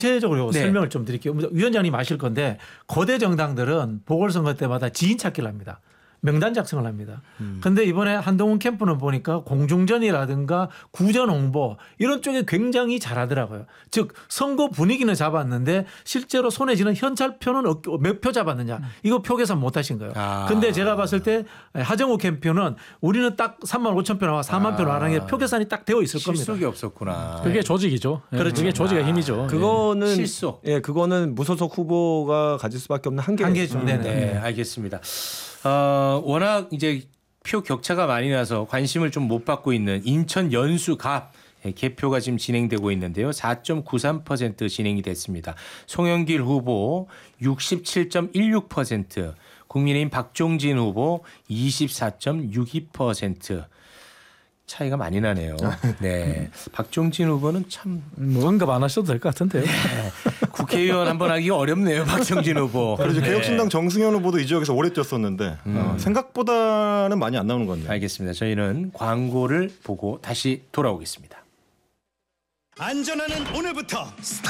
구체적으로 네. 설명을 좀 드릴게요. 위원장님 아실 건데 거대 정당들은 보궐선거 때마다 지인 찾기를 합니다. 명단 작성을 합니다. 그런데 이번에 한동훈 캠프는 보니까 공중전이라든가 구전 홍보 이런 쪽에 굉장히 잘하더라고요. 즉 선거 분위기는 잡았는데 실제로 손에 쥐는 현찰표는 몇 표 잡았느냐 이거 표 계산 못 하신 거예요. 그런데 제가 봤을 때 하정우 캠프는 우리는 딱 3만 5천 표 나와 4만 표 나가는 게 표 계산이 딱 되어 있을 겁니다. 실속이 없었구나. 그게 조직이죠. 그렇죠. 그게 조직의 힘이죠. 그거는 실속. 예, 그거는 무소속 후보가 가질 수밖에 없는 한계죠. 한계죠. 네, 알겠습니다. 워낙 이제 표 격차가 많이 나서 관심을 좀 못 받고 있는 인천 연수갑 개표가 지금 진행되고 있는데요. 4.93% 진행이 됐습니다. 송영길 후보 67.16%, 국민의힘 박종진 후보 24.62%. 차이가 많이 나네요. 네, 박종진 후보는 참 뭐 언급 안 하셔도 될 것 같은데요. 국회의원 한번 하기가 어렵네요. 박종진 후보. 그래서 네. 개혁신당 정승현 후보도 이 지역에서 오래 뛰었었는데 생각보다는 많이 안 나오는 것 같네요. 알겠습니다. 저희는 광고를 보고 다시 돌아오겠습니다. 안전하는 오늘부터 스타트.